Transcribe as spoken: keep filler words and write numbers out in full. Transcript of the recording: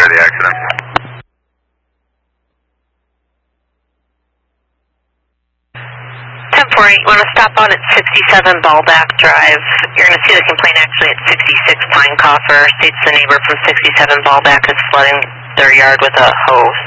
of the accident. ten four eight, you want to stop out at sixty-seven Ballback Drive. You're going to see the complaint actually at sixty-six Pine Coffer. States the neighbor from sixty-seven Ballback is flooding their yard with a hose.